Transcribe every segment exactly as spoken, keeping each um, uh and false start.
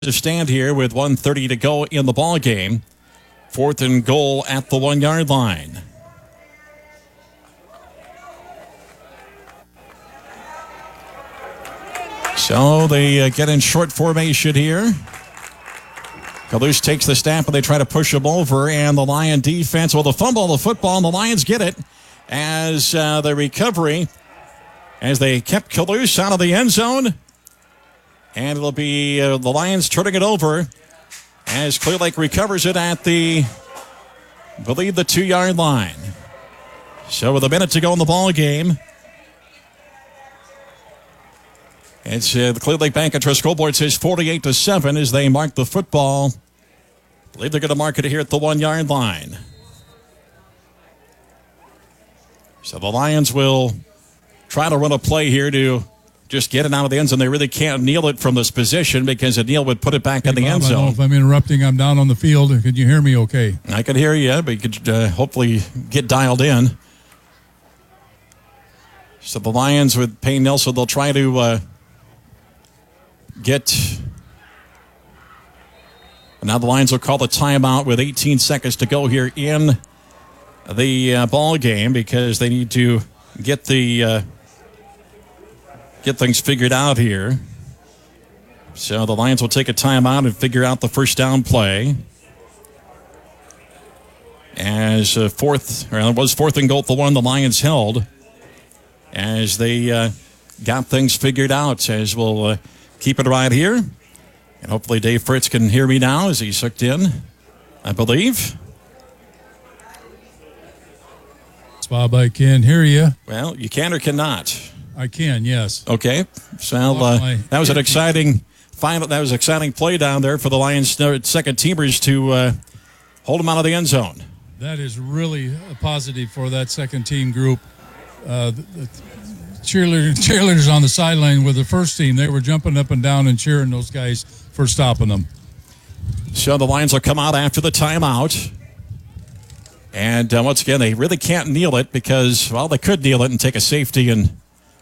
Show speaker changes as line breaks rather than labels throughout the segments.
to stand here with one thirty to go in the ball game. Fourth and goal at the one-yard line. So they uh, get in short formation here. Kalous takes the snap and they try to push him over, and the Lion defense, well, the fumble, the football, and the Lions get it as uh, the recovery, as they kept Kalous out of the end zone. And it'll be uh, the Lions turning it over as Clear Lake recovers it at the, I believe, the two-yard line. So with a minute to go in the ball game, it's uh, the Clear Lake Bank and Trust scoreboard says forty-eight to seven as they mark the football. I believe they're going to mark it here at the one-yard line. So the Lions will try to run a play here to just get it out of the end zone. They really can't kneel it from this position because a kneel would put it back
hey,
in the
Bob,
end zone.
I don't know if I'm interrupting. I'm down on the field. Can you hear me okay?
I can hear you, but you could uh, hopefully get dialed in. So the Lions with Payne Nelson, they'll try to uh, get... Now the Lions will call the timeout with eighteen seconds to go here in the uh, ball game because they need to get the... Uh, get things figured out here. So the Lions will take a timeout and figure out the first down play. As uh, fourth, or it was fourth and goal at the one the Lions held as they uh, got things figured out. As we'll uh, keep it right here. And hopefully Dave Fritz can hear me now as he's hooked in, I believe.
Bob, I can hear you.
Well, you can or cannot.
I can, yes.
Okay, so uh, that was an exciting final. That was an exciting play down there for the Lions second teamers to uh, hold them out of the end zone.
That is really a positive for that second team group. Uh, the, the cheerleaders, cheerleaders on the sideline with the first team, they were jumping up and down and cheering those guys for stopping them.
So the Lions will come out after the timeout. And uh, once again, they really can't kneel it because, well, they could kneel it and take a safety and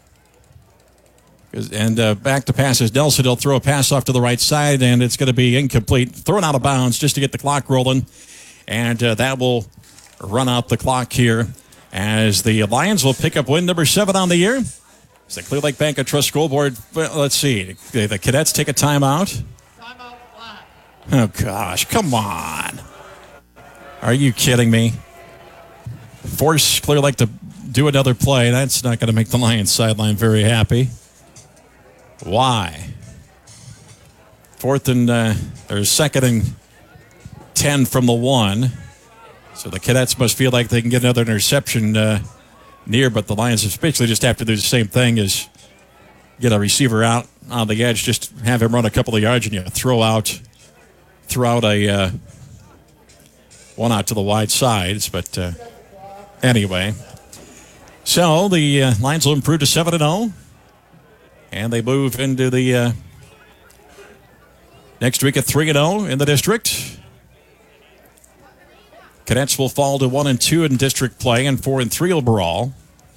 And uh, back to passes. Nelson will throw a pass off to the right side, and it's going to be incomplete. Thrown out of bounds just to get the clock rolling. And uh, that will run out the clock here as the Lions will pick up win number seven on the year. It's the Clear Lake Bank and Trust scoreboard. Well, let's see. The, the Cadets take a timeout. Timeout flat. Oh, gosh. Come on. Are you kidding me? Force Clear Lake to do another play. That's not going to make the Lions sideline very happy. Why? Fourth and, uh, or second and ten from the one. So the Cadets must feel like they can get another interception uh, near, but the Lions basically just have to do the same thing as get a receiver out on the edge, just have him run a couple of yards and you throw out, throw out a uh, one out to the wide sides. But uh, anyway, so the uh, Lions will improve to seven and oh. And they move into the uh, next week at three and oh in the district. Cadets will fall to one and two in district play and four and three overall.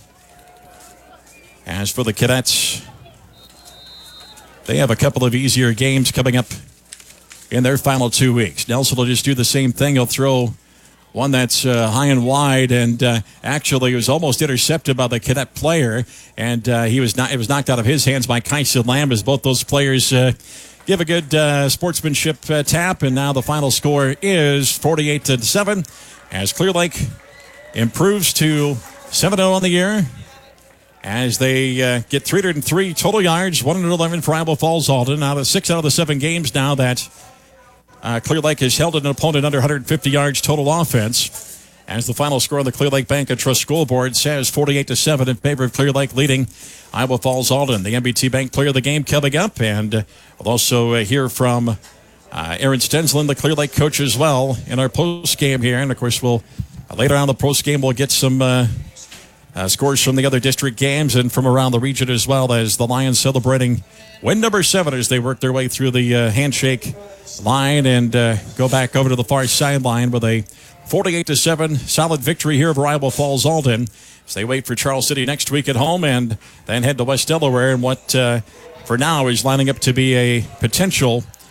As for the Cadets, they have a couple of easier games coming up in their final two weeks. Nelson will just do the same thing. He'll throw one that's uh, high and wide, and uh, actually was almost intercepted by the Cadet player, and uh, he was not. It was knocked out of his hands by Kyson Lamb as both those players uh, give a good uh, sportsmanship uh, tap, and now the final score is forty-eight to seven as Clear Lake improves to seven and oh on the year as they uh, get three hundred three total yards, one hundred eleven for Iowa Falls Alden. Out of six out of the seven games now that Uh, Clear Lake has held an opponent under one hundred fifty yards total offense. As the final score on the Clear Lake Bank and Trust scoreboard says forty-eight to seven in favor of Clear Lake, leading Iowa Falls Alden. The M B T Bank player of the game coming up, and uh, we'll also uh, hear from uh, Aaron Stenslin, the Clear Lake coach, as well in our post game here. And of course, we'll uh, later on in the post game we'll get some uh, uh, scores from the other district games and from around the region as well, as the Lions celebrating win number seven as they work their way through the uh, handshake line and uh, go back over to the far sideline with a forty-eight to seven solid victory here over Iowa Falls Alden. So they wait for Charles City next week at home and then head to West Delaware in what uh, for now is lining up to be a potential